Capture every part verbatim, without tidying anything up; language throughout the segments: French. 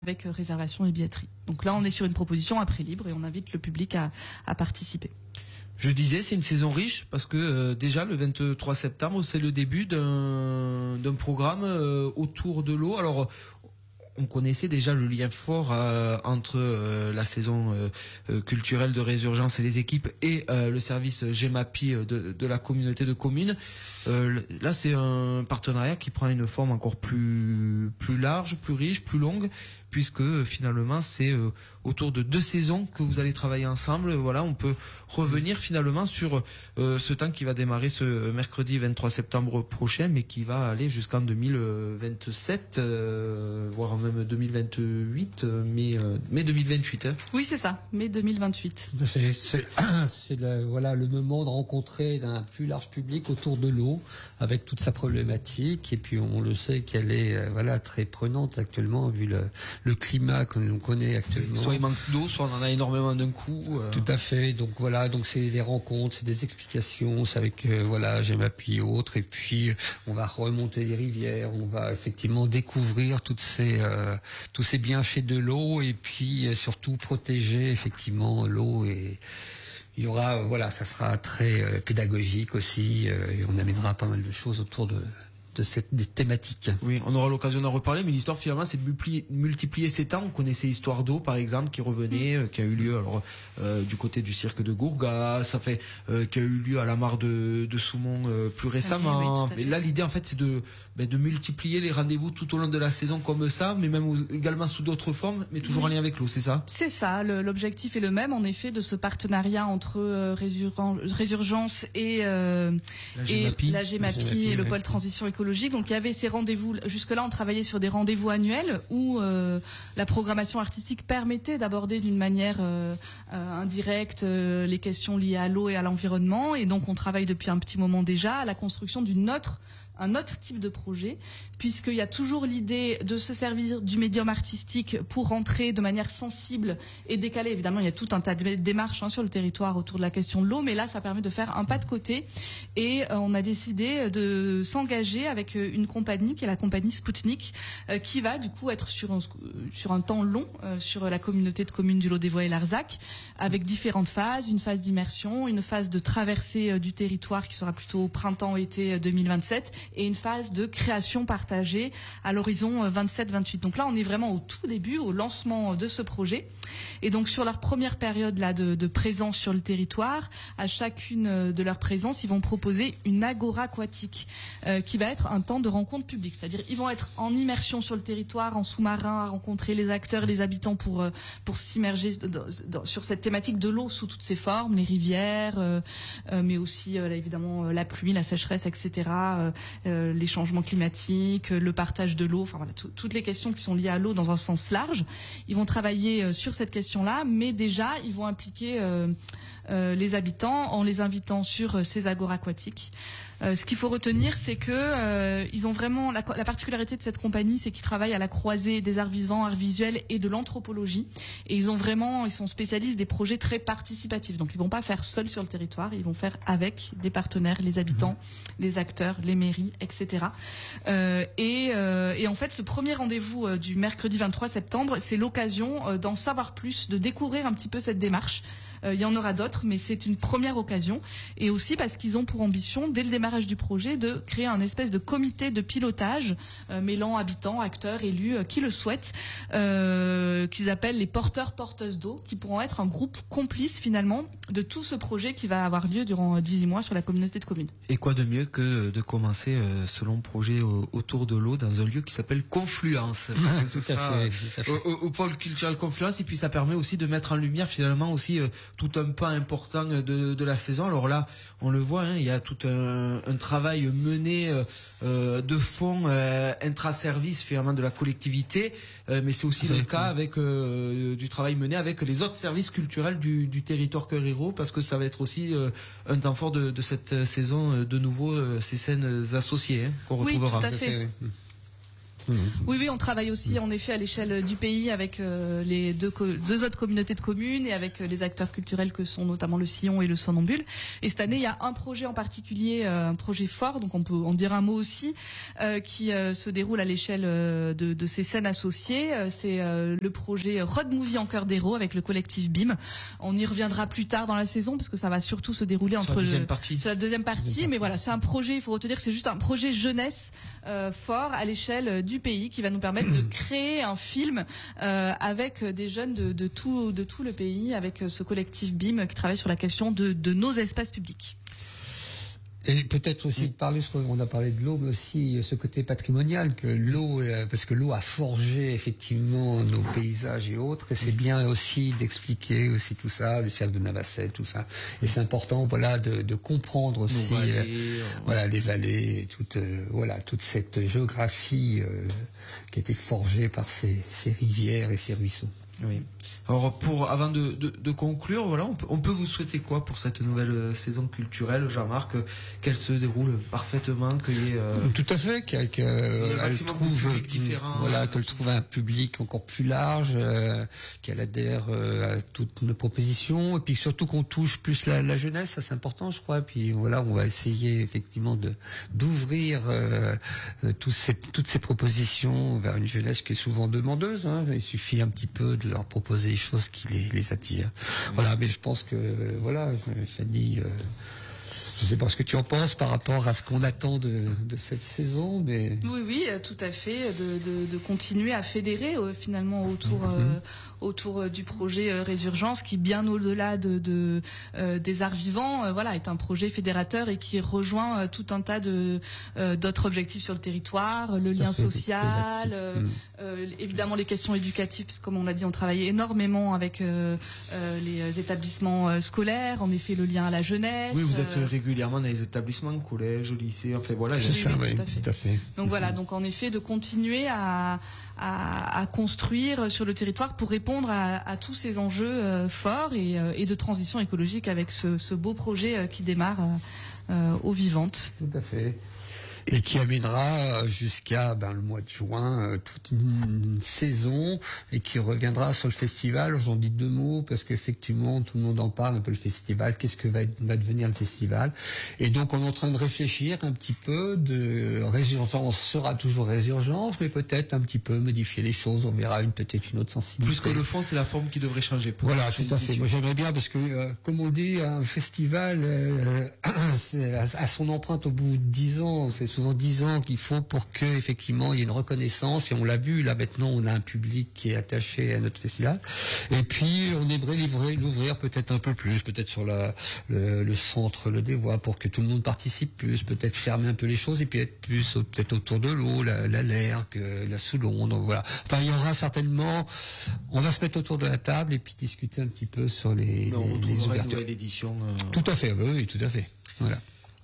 avec réservation et billetterie. Donc là, on est sur une proposition à prix libre et on invite le public à, à participer. Je disais, c'est une saison riche parce que euh, déjà le vingt-trois septembre, c'est le début d'un d'un programme euh, autour de l'eau. Alors, on connaissait déjà le lien fort euh, entre euh, la saison euh, euh, culturelle de Résurgence et les équipes et euh, le service GEMAPI de, de la communauté de communes. Euh, là, c'est un partenariat qui prend une forme encore plus plus large, plus riche, plus longue, puisque euh, finalement c'est euh, autour de deux saisons que vous allez travailler ensemble. Voilà, on peut revenir finalement sur euh, ce temps qui va démarrer ce mercredi vingt-trois septembre prochain, mais qui va aller jusqu'en deux mille vingt-sept, euh, voire même deux mille vingt-huit, mai, euh, mai deux mille vingt-huit. Hein. Oui, c'est ça, mai deux mille vingt-huit. C'est, c'est, c'est le, voilà, le moment de rencontrer d'un plus large public autour de l'eau, avec toute sa problématique. Et puis on le sait qu'elle est euh, voilà, très prenante actuellement, vu le, le climat qu'on connaît actuellement. Soit il manque d'eau, soit on en a énormément d'un coup. Euh... Tout à fait. Donc voilà, donc c'est des rencontres, c'est des explications, c'est avec euh, voilà, GEMAPI et autres. Et puis on va remonter les rivières, on va effectivement découvrir toutes ces euh, tous ces bienfaits de l'eau, et puis euh, surtout protéger effectivement l'eau. Et il y aura, voilà, ça sera très euh, pédagogique aussi, euh, et on amènera pas mal de choses autour de de cette des thématiques. Oui, on aura l'occasion d'en reparler, mais l'histoire finalement c'est de multiplier, multiplier ces temps. On connaissait Histoire d'eau par exemple qui revenait, euh, qui a eu lieu alors euh, du côté du cirque de Gourgas, ça fait euh, qui a eu lieu à la mare de, de Soumont euh, plus récemment. Oui, oui, et là l'idée en fait c'est de ben, de multiplier les rendez-vous tout au long de la saison comme ça, mais même aux, également sous d'autres formes, mais toujours oui. en lien avec l'eau, c'est ça? C'est ça, le, l'objectif est le même en effet de ce partenariat entre euh, Résurgence et euh, la GEMAPI, et, la GEMAPI et le pôle transition écologique. Donc il y avait ces rendez-vous, jusque-là on travaillait sur des rendez-vous annuels où euh, la programmation artistique permettait d'aborder d'une manière euh, euh, indirecte euh, les questions liées à l'eau et à l'environnement, et donc on travaille depuis un petit moment déjà à la construction d'une autre un autre type de projet, puisqu'il y a toujours l'idée de se servir du médium artistique pour rentrer de manière sensible et décalée. Évidemment, il y a tout un tas de démarches hein, sur le territoire autour de la question de l'eau, mais là, ça permet de faire un pas de côté. Et euh, on a décidé de s'engager avec une compagnie, qui est la compagnie Spoutnik, euh, qui va du coup être sur un, sur un temps long euh, sur la communauté de communes du Lot-des-Voies et Larzac, avec différentes phases, une phase d'immersion, une phase de traversée euh, du territoire qui sera plutôt au printemps-été deux mille vingt-sept, et une phase de création partagée à l'horizon vingt-sept vingt-huit. Donc là, on est vraiment au tout début, au lancement de ce projet. Et donc sur leur première période là de, de présence sur le territoire, à chacune de leurs présences, ils vont proposer une agora aquatique euh, qui va être un temps de rencontre publique. C'est-à-dire ils vont être en immersion sur le territoire, en sous-marin, à rencontrer les acteurs, les habitants pour pour s'immerger dans, dans, sur cette thématique de l'eau sous toutes ses formes, les rivières, euh, euh, mais aussi euh, là, évidemment la pluie, la sécheresse, et cetera. Euh, Euh, les changements climatiques, le partage de l'eau, enfin voilà, tout, toutes les questions qui sont liées à l'eau dans un sens large. Ils vont travailler euh, sur cette question-là, mais déjà ils vont impliquer euh, euh, les habitants en les invitant sur euh, ces agora aquatiques. Euh, ce qu'il faut retenir, c'est que euh, ils ont vraiment la, la particularité de cette compagnie, c'est qu'ils travaillent à la croisée des arts vivants, arts visuels et de l'anthropologie. Et ils ont vraiment, ils sont spécialistes des projets très participatifs. Donc ils vont pas faire seuls sur le territoire, ils vont faire avec des partenaires, les habitants, mmh. les acteurs, les mairies, et cetera. Euh, et, euh, et en fait, ce premier rendez-vous euh, du mercredi vingt-trois septembre, c'est l'occasion euh, d'en savoir plus, de découvrir un petit peu cette démarche. Euh, il y en aura d'autres, mais c'est une première occasion. Et aussi parce qu'ils ont pour ambition, dès le démarrage du projet, de créer un espèce de comité de pilotage euh, mêlant habitants, acteurs, élus, euh, qui le souhaitent, euh, qu'ils appellent les porteurs-porteuses d'eau, qui pourront être un groupe complice finalement de tout ce projet qui va avoir lieu durant dix-huit mois sur la communauté de communes. Et quoi de mieux que de commencer euh, ce long projet au, autour de l'eau dans un lieu qui s'appelle Confluence, parce que ce sera fait, au, au, au pôle culturel Confluence, et puis ça permet aussi de mettre en lumière finalement aussi euh, tout un pas important de, de la saison. Alors là, on le voit, hein, il y a tout un, un travail mené euh, de fond euh, intra-service finalement de la collectivité, euh, mais c'est aussi le cas avec euh, du travail mené avec les autres services culturels du, du territoire Cœur-Hérault, parce que ça va être aussi euh, un temps fort de, de cette saison, de nouveau euh, ces scènes associées hein, qu'on retrouvera. Oui, tout à fait. Mmh. Oui, oui, on travaille aussi en effet à l'échelle du pays avec euh, les deux, deux autres communautés de communes et avec euh, les acteurs culturels que sont notamment le Sillon et le Somnambule. Et cette année, il y a un projet en particulier, euh, un projet fort, donc on peut en dire un mot aussi, euh, qui euh, se déroule à l'échelle euh, de, de ces scènes associées. Euh, c'est euh, le projet Road Movie en cœur d'héros avec le collectif B I M. On y reviendra plus tard dans la saison parce que ça va surtout se dérouler sur entre la deuxième le, partie. sur la deuxième partie. Deuxième Mais voilà, c'est un projet, il faut retenir que c'est juste un projet jeunesse euh, fort à l'échelle du pays qui va nous permettre de créer un film euh, avec des jeunes de, de, tout, de tout le pays, avec ce collectif B I M qui travaille sur la question de, de nos espaces publics. Et peut-être aussi de parler, parce qu'on a parlé de l'eau, mais aussi ce côté patrimonial, que l'eau, parce que l'eau a forgé effectivement nos paysages et autres, et c'est bien aussi d'expliquer aussi tout ça, le cercle de Navasset, tout ça. Et c'est important, voilà, de, de comprendre aussi, vallées, euh, euh, voilà, les vallées, toute, euh, voilà, toute cette géographie euh, qui a été forgée par ces, ces rivières et ces ruisseaux. Oui. Alors pour avant de, de, de conclure, voilà, on peut, on peut vous souhaiter quoi pour cette nouvelle euh, saison culturelle, Jean-Marc, euh, qu'elle se déroule parfaitement, qu'il y ait euh, tout à fait, qu'elle qu euh, trouve, de différents, voilà, euh, qu'elle trouve un public encore plus large, euh, qu'elle adhère euh, à toutes nos propositions, et puis surtout qu'on touche plus la, la jeunesse, ça c'est important, je crois. Et puis voilà, on va essayer effectivement de d'ouvrir euh, tous ces, toutes ces propositions vers une jeunesse qui est souvent demandeuse. Hein. Il suffit un petit peu de leur proposer des choses qui les, les attirent. Oui. Voilà, mais je pense que, euh, voilà, Fanny, euh, je ne sais pas ce que tu en penses par rapport à ce qu'on attend de, de cette saison, mais... Oui, oui, tout à fait, de, de, de continuer à fédérer euh, finalement autour... Mm-hmm. euh, autour du projet euh, Résurgence qui, bien au-delà de, de euh, des arts vivants, euh, voilà, est un projet fédérateur et qui rejoint euh, tout un tas de euh, d'autres objectifs sur le territoire, le lien social, euh, euh, évidemment les questions éducatives, parce que comme on l'a dit, on travaille énormément avec euh, euh, les établissements euh, scolaires, en effet le lien à la jeunesse. Oui, vous êtes euh, régulièrement dans les établissements, collèges, lycées, enfin voilà. C'est ça, oui, tout à fait. Tout à fait. Donc voilà, donc en effet de continuer à À, à construire sur le territoire pour répondre à, à tous ces enjeux euh, forts et, euh, et de transition écologique avec ce, ce beau projet euh, qui démarre euh, euh, aux Vivantes. Tout à fait. Et qui amènera jusqu'à ben, le mois de juin euh, toute une, une saison et qui reviendra sur le festival. J'en dis deux mots parce qu'effectivement tout le monde en parle un peu le festival. Qu'est-ce que va, va devenir le festival? Et donc on est en train de réfléchir un petit peu de résurgence. On sera toujours résurgence, mais peut-être un petit peu modifier les choses. On verra une peut-être une autre sensibilité. Plus que le fond, c'est la forme qui devrait changer. Pour voilà, tout à fait. Moi j'aimerais bien parce que euh, comme on dit, un festival euh, c'est à, à son empreinte au bout de dix ans. C'est souvent dix ans qu'il faut pour que effectivement il y ait une reconnaissance, et on l'a vu là maintenant, on a un public qui est attaché à notre festival, et puis on aimerait livrer, l'ouvrir peut-être un peu plus, peut-être sur la, le, le centre Le Dévois pour que tout le monde participe plus, peut-être fermer un peu les choses et puis être plus peut-être autour de l'eau, la, la Lergue, la Soulon, donc voilà. Enfin il y aura certainement, on va se mettre autour de la table et puis discuter un petit peu sur les, non, les, les ouvertures. Une nouvelle édition. Euh... Tout à fait, oui, oui, tout à fait. Voilà.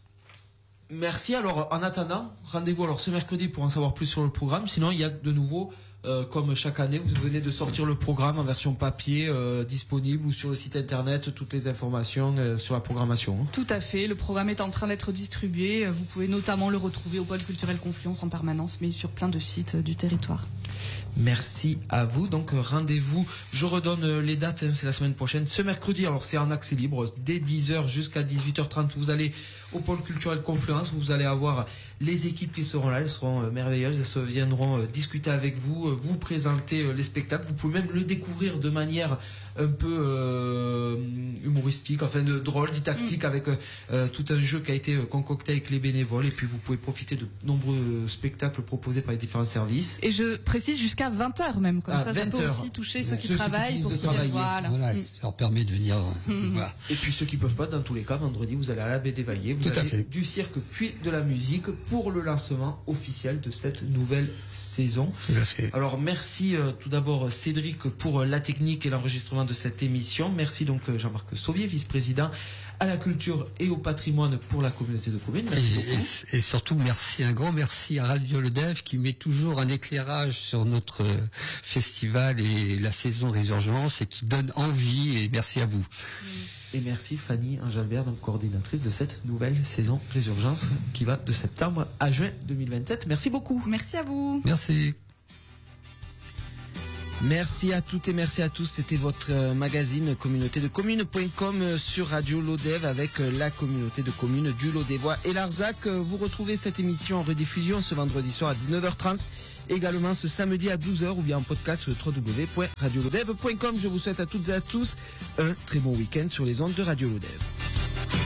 Merci. Alors, en attendant, rendez-vous alors ce mercredi pour en savoir plus sur le programme. Sinon, il y a de nouveau, euh, comme chaque année, vous venez de sortir le programme en version papier euh, disponible, ou sur le site internet, toutes les informations euh, sur la programmation. Tout à fait. Le programme est en train d'être distribué. Vous pouvez notamment le retrouver au Pôle culturel Confluence en permanence, mais sur plein de sites euh, du territoire. Merci à vous. Donc rendez-vous, je redonne les dates, hein, c'est la semaine prochaine, ce mercredi. Alors c'est en accès libre, dès dix heures jusqu'à dix-huit heures trente, vous allez au Pôle culturel Confluence, vous allez avoir les équipes qui seront là, elles seront euh, merveilleuses, elles se viendront euh, discuter avec vous, euh, vous présenter euh, les spectacles. Vous pouvez même le découvrir de manière un peu euh, humoristique, enfin de drôle, didactique, mmh. avec euh, tout un jeu qui a été euh, concocté avec les bénévoles, et puis vous pouvez profiter de nombreux spectacles proposés par les différents services. Et je précise jusqu'à vingt heures même, comme ah, ça, ça peut heures. Aussi toucher ceux, ceux qui ceux travaillent, pour qui voilà. Voilà, mmh. ça leur permet de venir. Mmh. Voilà. Et puis ceux qui peuvent pas, dans tous les cas, vendredi, vous allez à la baie des Valliers, vous tout avez du cirque puis de la musique pour le lancement officiel de cette nouvelle saison. Tout à fait. Alors merci euh, tout d'abord Cédric pour euh, la technique et l'enregistrement de cette émission. Merci donc euh, Jean-Marc Sauvier, vice-président à la culture et au patrimoine pour la communauté de communes. Merci et, beaucoup. Et, et surtout, merci, un grand merci à Radio Le Dev qui met toujours un éclairage sur notre festival et la saison Résurgence et qui donne envie, et merci à vous. Et merci Fanny Angelbert, donc coordinatrice de cette nouvelle saison Résurgence qui va de septembre à juin deux mille vingt-sept. Merci beaucoup. Merci à vous. Merci. Merci à toutes et merci à tous. C'était votre magazine communauté de communes point com sur Radio Lodève avec la communauté de communes du Lodévois et Larzac. Vous retrouvez cette émission en rediffusion ce vendredi soir à dix-neuf heures trente. Également ce samedi à douze heures ou bien en podcast sur w w w point radio lodève point com. Je vous souhaite à toutes et à tous un très bon week-end sur les ondes de Radio Lodève.